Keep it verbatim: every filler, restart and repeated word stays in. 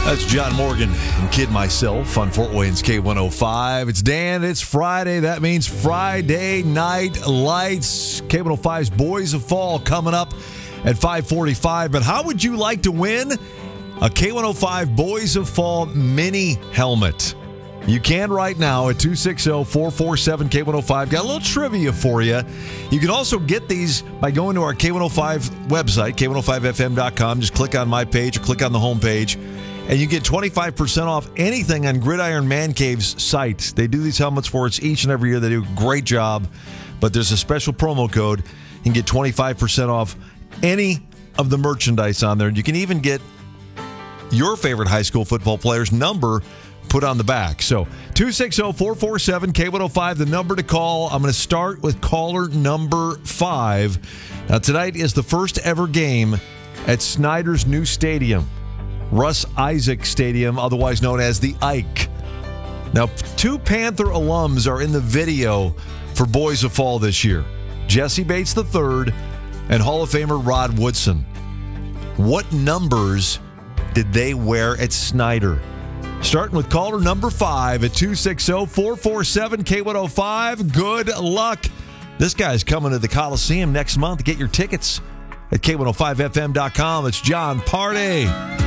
That's John Morgan and Kid Myself on Fort Wayne's K one oh five. It's Dan. It's Friday. That means Friday Night Lights. K one oh five's Boys of Fall coming up at five forty-five. But how would you like to win a K one oh five Boys of Fall mini helmet? You can right now at two six zero, four four seven, K one oh five. Got a little trivia for you. You can also get these by going to our K one oh five website, K one oh five F M dot com. Just click on my page or click on the home page. And you get twenty-five percent off anything on Gridiron Man Cave's site. They do these helmets for us each and every year. They do a great job. But there's a special promo code. You can get twenty-five percent off any of the merchandise on there. You can even get your favorite high school football player's number put on the back. So two six zero, four four seven, K one oh five, the number to call. I'm going to start with caller number five. Now, tonight is the first ever game at Snyder's new stadium, Russ Isaac Stadium, otherwise known as the Ike. Now, two Panther alums are in the video for Boys of Fall this year. Jesse Bates the third and Hall of Famer Rod Woodson. What numbers did they wear at Snyder? Starting with caller number five at two six zero, four four seven, K one oh five. Good luck. This guy's coming to the Coliseum next month. Get your tickets at K one oh five F M dot com. It's John Party.